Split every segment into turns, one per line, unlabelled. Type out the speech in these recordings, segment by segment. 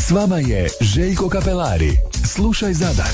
S vama je Željko Kapelari. Slušaj Zadar.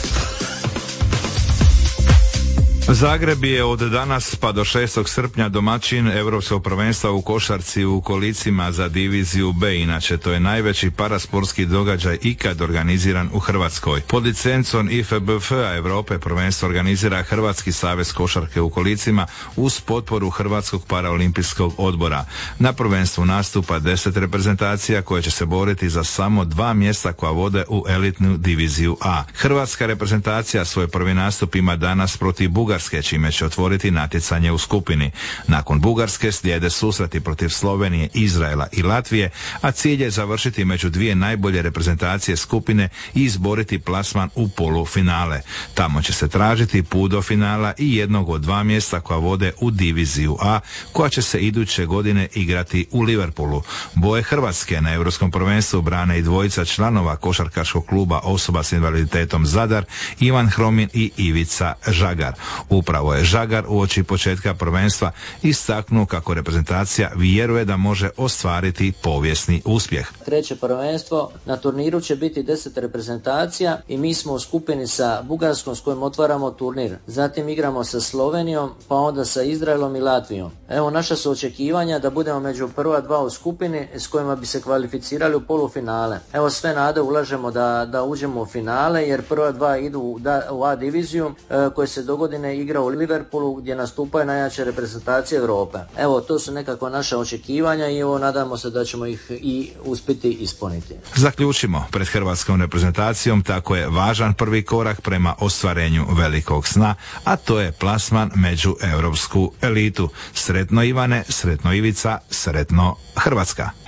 Zagreb je od danas pa do 6. srpnja domaćin Europskog prvenstva u košarci u kolicima za diviziju B. Inače, to je najveći parasportski događaj ikad organiziran u Hrvatskoj. Pod licencom IFBF-a Europe prvenstvo organizira Hrvatski savez košarke u kolicima uz potporu Hrvatskog paraolimpijskog odbora. Na prvenstvu nastupa 10 reprezentacija koje će se boriti za samo 2 mjesta koja vode u elitnu diviziju A. Hrvatska reprezentacija svoj prvi nastup ima danas protiv Bugarske, čime će otvoriti natjecanje u skupini. Nakon Bugarske slijede susreti protiv Slovenije, Izraela i Latvije, a cilj je završiti među 2 najbolje reprezentacije skupine i izboriti plasman u polufinale. Tamo će se tražiti put do finala i jednog od 2 mjesta koja vode u diviziju A, koja će se iduće godine igrati u Liverpoolu. Boje Hrvatske na Europskom prvenstvu brane i dvojica članova košarkaškog kluba osoba s invaliditetom Zadar, Ivan Hromin i Ivica Žagar. Upravo je Žagar uoči početka prvenstva istaknuo kako reprezentacija vjeruje da može ostvariti povijesni uspjeh.
Treće prvenstvo, na turniru će biti 10 reprezentacija i mi smo u skupini sa Bugarskom s kojim otvaramo turnir. Zatim igramo sa Slovenijom, pa onda sa Izraelom i Latvijom. Evo, naša su očekivanja da budemo među prva 2 u skupini s kojima bi se kvalificirali u polufinale. Evo, sve nade ulažemo da uđemo u finale, jer prva 2 idu u A diviziju koje se dogodine igra u Liverpoolu gdje nastupaju najjače reprezentacije Europe. Evo, to su nekako naše očekivanja i evo, nadamo se da ćemo ih i uspjeti ispuniti.
Zaključimo, pred hrvatskom reprezentacijom tako je važan prvi korak prema ostvarenju velikog sna, a to je plasman među europsku elitu. Sretno Ivane, sretno Ivica, sretno Hrvatska.